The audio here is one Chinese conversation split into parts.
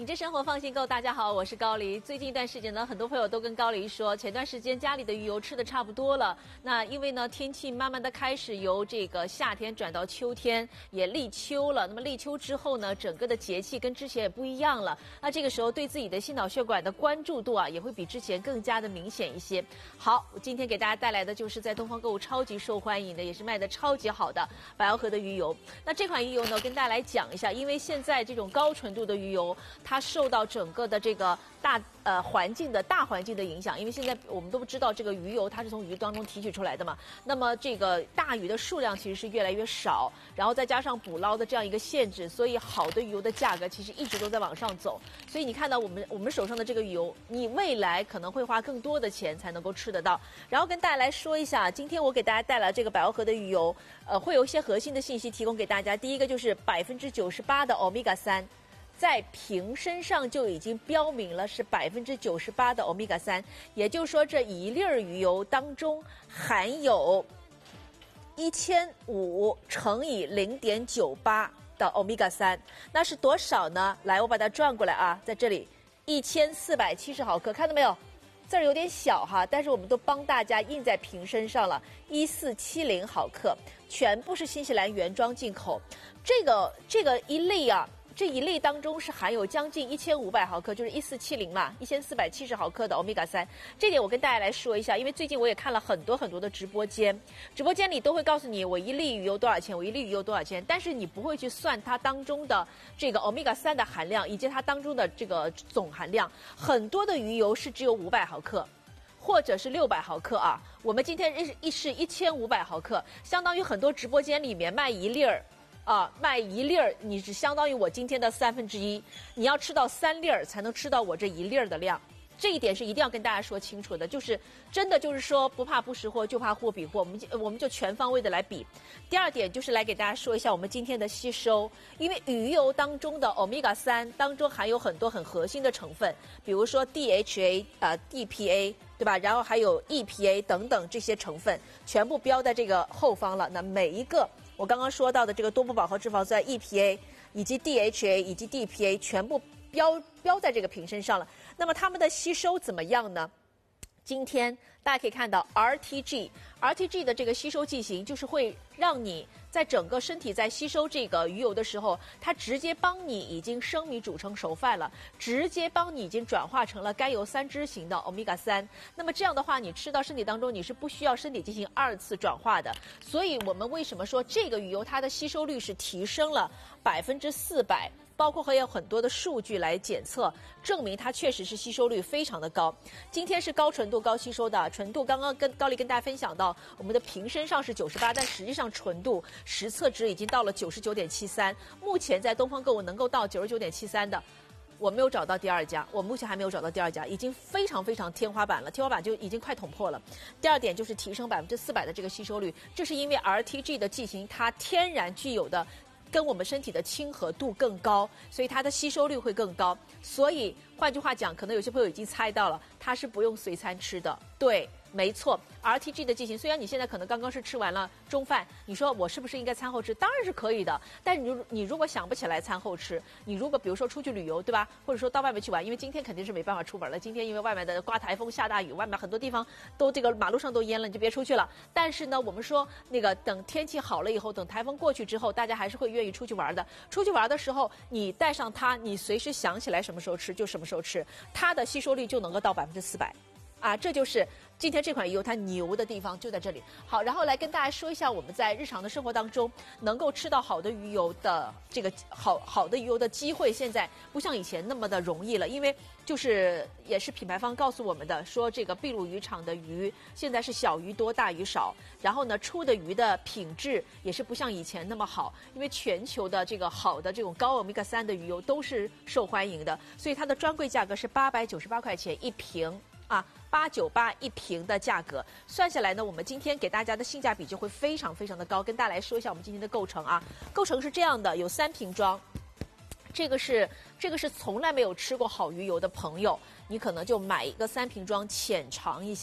品质生活放心购，大家好，我是高黎。最近一段时间呢，很多朋友都跟高黎说，前段时间家里的鱼油吃的差不多了。那因为呢，天气慢慢的开始由这个夏天转到秋天，也立秋了。那么立秋之后呢，整个的节气跟之前也不一样了。那这个时候对自己的心脑血管的关注度啊，也会比之前更加的明显一些。好，我今天给大家带来的就是在东方购物超级受欢迎的，也是卖的超级好的百奥河的鱼油。那这款鱼油呢，跟大家来讲一下，因为现在这种高纯度的鱼油，它受到整个的这个大环境的影响，因为现在我们都知道这个鱼油它是从鱼当中提取出来的嘛，那么这个大鱼的数量其实是越来越少，然后再加上捕捞的这样一个限制，所以好的鱼油的价格其实一直都在往上走。所以你看到我们手上的这个鱼油，你未来可能会花更多的钱才能够吃得到。然后跟大家来说一下，今天我给大家带来这个百奥河的鱼油，会有一些核心的信息提供给大家。第一个就是98%的 Omega-3。在瓶身上就已经标明了是98%的 Omega-3， 也就是说这一粒鱼油当中含有1500乘以0.98的 Omega-3， 那是多少呢？来，我把它转过来啊，在这里1470毫克，看到没有？字儿有点小哈，但是我们都帮大家印在瓶身上了，1470毫克，全部是新西兰原装进口。这个一粒啊。这一粒当中是含有将近1500毫克，就是1470嘛，1470毫克的 Omega-3。这点我跟大家来说一下，因为最近我也看了很多的直播间里都会告诉你我一粒鱼油多少钱，我一粒鱼油多少钱，但是你不会去算它当中的这个 Omega-3的含量以及它当中的这个总含量。很多的鱼油是只有500毫克。或者是600毫克啊，我们今天是1500毫克，相当于很多直播间里面卖一粒儿。卖一粒儿，你只相当于我今天的1/3，你要吃到3粒儿才能吃到我这一粒儿的量，这一点是一定要跟大家说清楚的。就是真的就是说不怕不识货，就怕货比货，我们就全方位的来比。第二点就是来给大家说一下我们今天的吸收，因为鱼油当中的 Omega-3 当中含有很多很核心的成分，比如说 DHA、DPA。对吧？然后还有 EPA 等等这些成分，全部标在这个后方了。那每一个我刚刚说到的这个多不饱和脂肪酸 EPA 以及 DHA 以及 DPA 全部标在这个瓶身上了。那么它们的吸收怎么样呢？今天大家可以看到 RTG 的这个吸收剂型，就是会让你在整个身体在吸收这个鱼油的时候，它直接帮你已经生米煮成熟饭了，直接帮你已经转化成了甘油三酯型的 Omega-3。那么这样的话，你吃到身体当中，你是不需要身体进行2次转化的。所以我们为什么说这个鱼油它的吸收率是提升了400%？包括还有很多的数据来检测，证明它确实是吸收率非常的高。今天是高纯度高吸收的，纯度刚刚跟高丽跟大家分享到，我们的瓶身上是98，但实际上纯度实测值已经到了99.73。目前在东方购物能够到99.73的，我没有找到第二家，我目前还没有找到第二家，已经非常天花板了，天花板就已经快捅破了。第二点就是提升400%的这个吸收率，这是因为 RTG 的剂型它天然具有的。跟我们身体的亲和度更高，所以它的吸收率会更高。所以换句话讲，可能有些朋友已经猜到了，它是不用随餐吃的。对，没错 ，RTG 的剂型，虽然你现在可能刚刚是吃完了中饭，你说我是不是应该餐后吃？当然是可以的。但你如果想不起来餐后吃，你如果比如说出去旅游，对吧？或者说到外面去玩，因为今天肯定是没办法出门了。今天因为外面的刮台风、下大雨，外面很多地方都这个马路上都淹了，你就别出去了。但是呢，我们说那个等天气好了以后，等台风过去之后，大家还是会愿意出去玩的。出去玩的时候，你带上它，你随时想起来什么时候吃就什么时候吃，它的吸收率就能够到400%。这就是今天这款鱼油它牛的地方就在这里。好，然后来跟大家说一下我们在日常的生活当中能够吃到好的鱼油的这个好的鱼油的机会，现在不像以前那么的容易了，因为就是也是品牌方告诉我们的，说这个秘鲁渔场的鱼现在是小鱼多大鱼少，然后呢出的鱼的品质也是不像以前那么好，因为全球的这个好的这种高 Omega-3 的鱼油都是受欢迎的，所以它的专柜价格是898块钱一瓶。898一瓶的价格算下来呢，我们今天给大家的性价比就会非常的高。跟大家来说一下我们今天的构成啊，构成是这样的，有3瓶装。这个是从来没有吃过好鱼油的朋友，你可能就买一个3瓶装浅尝一下。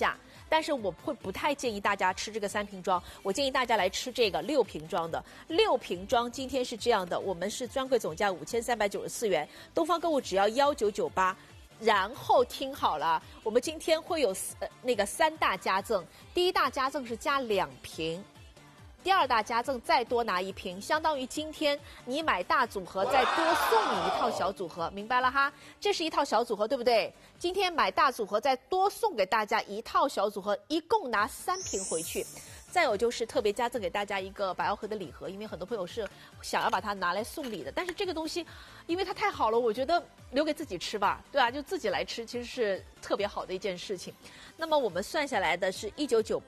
但是我会不太建议大家吃这个3瓶装，我建议大家来吃这个6瓶装的。6瓶装今天是这样的，我们是专柜总价5394元，东方购物只要1998。然后听好了，我们今天会有那个3大加赠，第一大加赠是加2瓶。第2大加赠再多拿1瓶，相当于今天你买大组合再多送你1套小组合，明白了哈？这是1套小组合，对不对？今天买大组合再多送给大家1套小组合，一共拿3瓶回去。再有就是特别加赠给大家一个百奥盒的礼盒，因为很多朋友是想要把它拿来送礼的，但是这个东西因为它太好了，我觉得留给自己吃吧，对吧？就自己来吃，其实是特别好的一件事情。那么我们算下来的是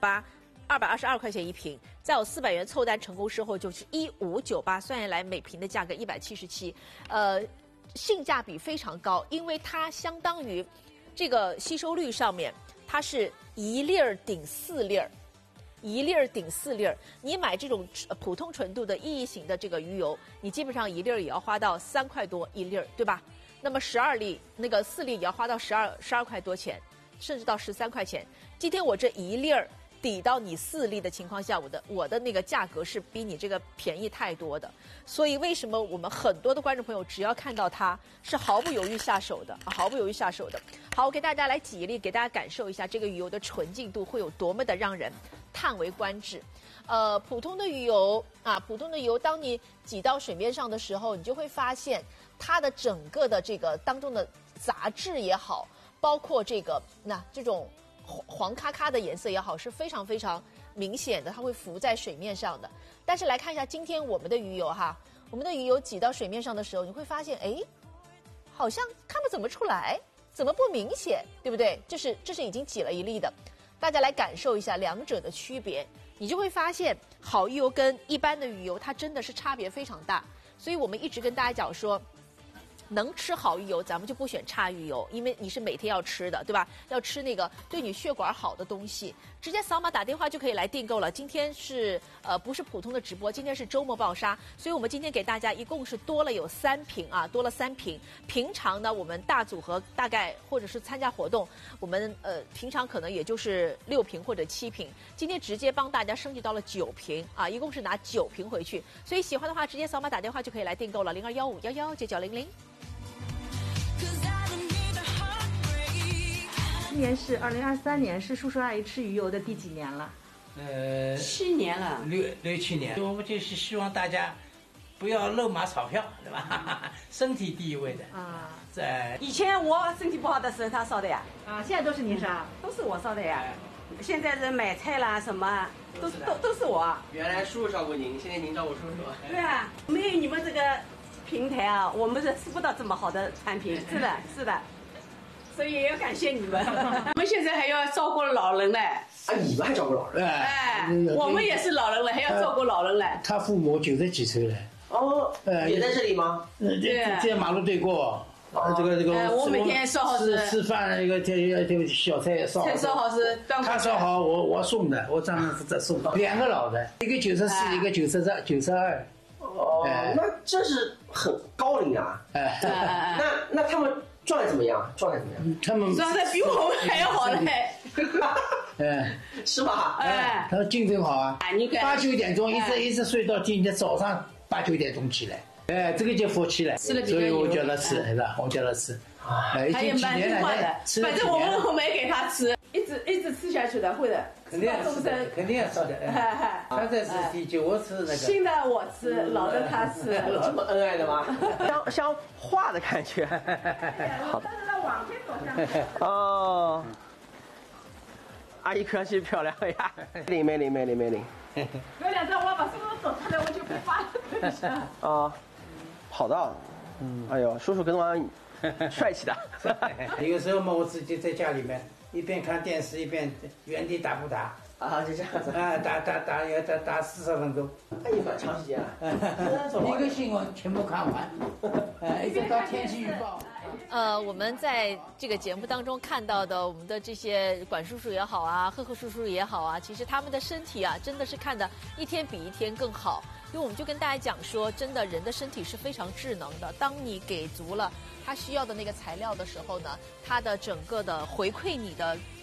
1998。222块钱1瓶，再有400元凑单成功之后就是1598，算下来每瓶的价格177，性价比非常高，因为它相当于这个吸收率上面它是1粒儿顶4粒儿，1粒儿顶4粒儿。你买这种普通纯度的意义型的这个鱼油，你基本上1粒儿也要花到3块多1粒儿，对吧？那么12粒那个4粒也要花到12块多钱，甚至到13块钱。今天我这1粒儿抵到你4粒的情况下，我的那个价格是比你这个便宜太多的，所以为什么我们很多的观众朋友只要看到它是毫不犹豫下手的，毫不犹豫下手的。好，我给大家来挤一粒，给大家感受一下这个鱼油的纯净度会有多么的让人叹为观止。普通的鱼油啊，普通的油，当你挤到水面上的时候，你就会发现它的整个的这个当中的杂质也好，包括这个这种黄咖咖的颜色也好，是非常非常明显的，它会浮在水面上的。但是来看一下今天我们的鱼油哈，我们的鱼油挤到水面上的时候，你会发现，哎，好像看不怎么出来，怎么不明显，对不对？这是已经挤了1粒的，大家来感受一下两者的区别，你就会发现好鱼油跟一般的鱼油它真的是差别非常大。所以我们一直跟大家讲说，能吃好鱼油，咱们就不选差鱼油，因为你是每天要吃的，对吧？要吃那个对你血管好的东西，直接扫码打电话就可以来订购了。今天是不是普通的直播，今天是周末爆杀，所以我们今天给大家一共是多了有3瓶啊，多了3瓶。平常呢，我们大组合大概或者是参加活动，我们平常可能也就是6瓶或者7瓶，今天直接帮大家升级到了9瓶啊，一共是拿9瓶回去。所以喜欢的话，直接扫码打电话就可以来订购了，0215119900。 今年是2023年，是叔叔阿姨吃鱼油的第几年了 ？7年了 ，6、7年。我们就是希望大家不要肉麻炒票，对吧？身体第一位的啊。在以前我身体不好的时候，他烧的呀。 啊，现在都是您烧， 都是我烧的呀。现在是买菜啦什么，都是我。 原来叔叔照顾您，现在您照顾叔叔。 对啊，没有你们这个平台啊，我们是吃不到这么好的产品。是的，是的。所以也要感谢你们。我们现在还要照顾老人嘞。 啊，你们还照顾老人？ 哎，我们也是老人了，还要照顾老人嘞。 他父母90几岁了。 哦，也在这里吗？ 对，在马路对过。这个， 我每天烧好吃饭那个小菜烧好。 菜烧好是他烧好，我送的，我专门负责送。2个老的，一个94，一个92。 哦，那这是很高龄啊。那他们状态怎么样？ 他们状态比我们还要好嘞。 是吧？ 他们精神好啊。 你看 8、9点钟一直睡到今天早上8、9点钟起来。这个就福气了。所以我叫他吃，是吧？我叫他吃。 他也蛮听话的，反正我没给他吃，一直吃下去的，会的。 肯定要吃的。他在吃第9，我吃那个。 新的我吃，老的他吃。 有这么恩爱的吗？像画的感觉。 好的。但是他往前走向。 哦。阿姨可是漂亮呀！美丽。 有两张我把叔叔走出来，我就被发了。 啊，跑道。哎呦，叔叔跟我帅气的。 有时候嘛，我自己在家里面一边看电视一边原地打不打。 啊，就这样子。 打40分钟。 那也蛮长时间了。 一个新闻全部看完，一直到天气预报。 我们在这个节目当中看到的，我们的这些管叔叔也好啊，赫叔叔也好啊，其实他们的身体啊，真的是看得一天比一天更好。因为我们就跟大家讲说，真的人的身体是非常智能的，当你给足了他需要的那个材料的时候呢，他的整个的回馈你的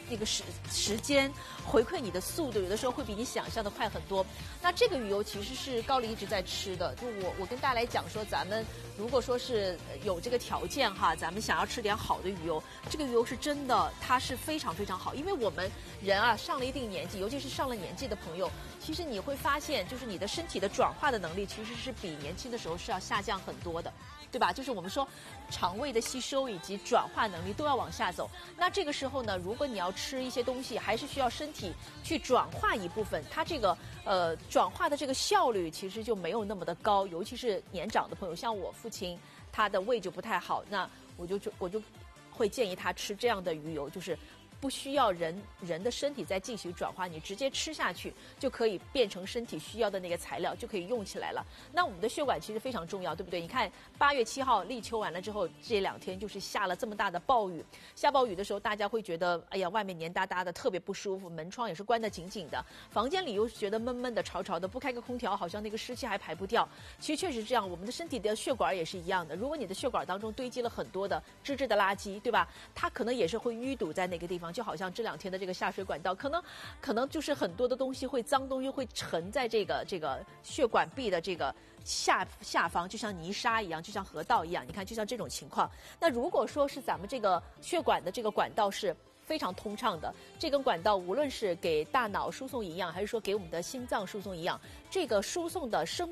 那个时间回馈你的速度，有的时候会比你想象的快很多。那这个鱼油其实是高丽一直在吃的，就我跟大家来讲说，咱们如果说是有这个条件哈，咱们想要吃点好的鱼油，这个鱼油是真的，它是非常非常好。因为我们人啊上了一定年纪，尤其是上了年纪的朋友，其实你会发现，就是你的身体的转化的能力其实是比年轻的时候是要下降很多的。对吧？就是我们说，肠胃的吸收以及转化能力都要往下走。那这个时候呢，如果你要吃一些东西，还是需要身体去转化一部分，它这个转化的这个效率其实就没有那么的高。尤其是年长的朋友，像我父亲，他的胃就不太好，那我就会建议他吃这样的鱼油，就是不需要人的身体再进行转化，你直接吃下去就可以变成身体需要的那个材料，就可以用起来了。那我们的血管其实非常重要，对不对？你看8月7号立秋完了之后，这2天就是下了这么大的暴雨，下暴雨的时候，大家会觉得哎呀，外面黏哒哒的，特别不舒服，门窗也是关得紧紧的，房间里又是觉得闷闷的、潮潮的，不开个空调，好像那个湿气还排不掉。其实确实这样，我们的身体的血管也是一样的。如果你的血管当中堆积了很多的脂质的垃圾，对吧？它可能也是会淤堵在那个地方。就好像这2天的这个下水管道，可能就是很多的东西会脏东西会沉在这个血管壁的这个下方，就像泥沙一样，就像河道一样。你看，就像这种情况。那如果说是咱们这个血管的这个管道是非常通畅的，这根管道无论是给大脑输送营养，还是说给我们的心脏输送营养，这个输送的生命